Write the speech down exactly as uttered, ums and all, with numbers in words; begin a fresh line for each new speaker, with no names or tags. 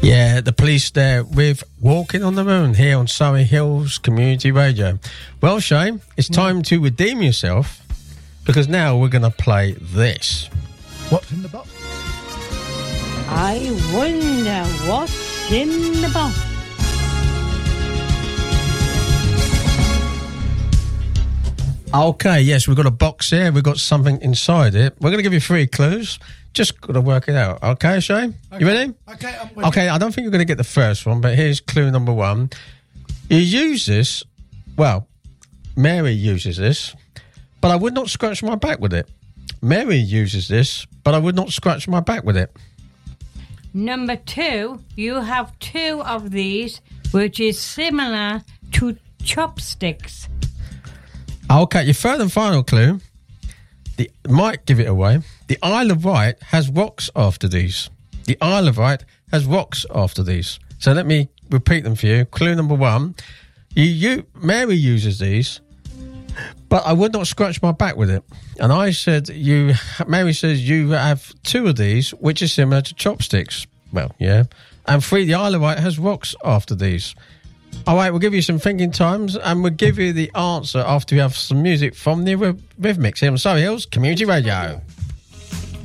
Yeah, the Police there with Walking on the Moon here on Surrey Hills Community Radio. Well, Shane, it's time yeah. to redeem yourself because now we're going to play this.
What's in the box?
I wonder what's in the box.
Okay, yes, we've got a box here. We've got something inside it. We're going to give you three clues. Just got to work it out. Okay, Shane?
Okay.
You ready?
Okay, I'm ready.
Okay, I don't think you're going to get the first one, but here's clue number one. You use this, well, Mary uses this, but I would not scratch my back with it. Mary uses this, but I would not scratch my back with it.
Number two, you have two of these, which is similar to chopsticks.
Okay, your third and final clue, the might give it away. The Isle of Wight has rocks after these. The Isle of Wight has rocks after these. So let me repeat them for you. Clue number one, you, you Mary uses these, but I would not scratch my back with it. And I said, you. Mary says you have two of these, which is similar to chopsticks. Well, yeah. And three, the Isle of Wight has rocks after these. All right, we'll give you some thinking times and we'll give you the answer after we have some music from the Rhythmics here on Surrey Hills Community Radio.